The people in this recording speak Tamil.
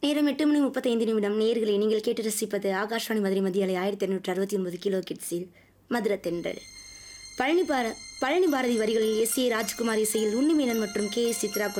நேரம் 8:35. நேயர்களே, நீங்கள் கேட்டு ரசிப்பது ஆகாஷ்வாணி மதுரை மத்திய அலை 1869 கிலோ கிட்ஸில் மதுர தென்றல். பழனி பாரதி வரிகளில் எஸ் ஏ ராஜ்குமார் இசையில் உன்னிமேனன் மற்றும் கே எஸ் சித்ரா